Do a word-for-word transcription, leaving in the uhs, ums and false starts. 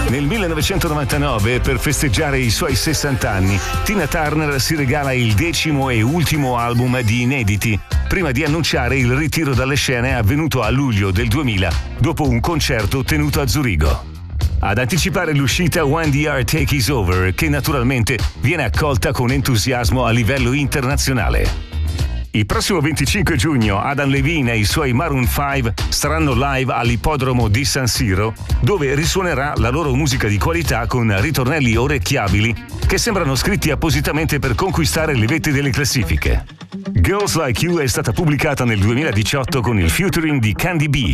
Nel millenovecentonovantanove, per festeggiare i suoi sessanta anni, Tina Turner si regala il decimo e ultimo album di inediti, prima di annunciare il ritiro dalle scene avvenuto a luglio del duemila, dopo un concerto tenuto a Zurigo. Ad anticipare l'uscita When the Art Take Is Over, che naturalmente viene accolta con entusiasmo a livello internazionale. Il prossimo venticinque giugno Adam Levine e i suoi Maroon cinque saranno live all'ippodromo di San Siro, dove risuonerà la loro musica di qualità con ritornelli orecchiabili che sembrano scritti appositamente per conquistare le vette delle classifiche. Girls Like You è stata pubblicata nel duemiladiciotto con il featuring di Candy B.